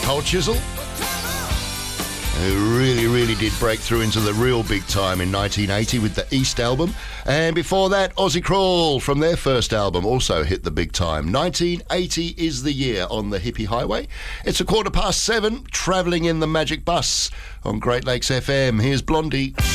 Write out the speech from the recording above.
Cold Chisel, who really did break through into the real big time in 1980 with the East album. And before that, Aussie Crawl from their first album also hit the big time. 1980 is the year on the hippie highway. It's 7:15, travelling in the magic bus on Great Lakes FM. Here's Blondie.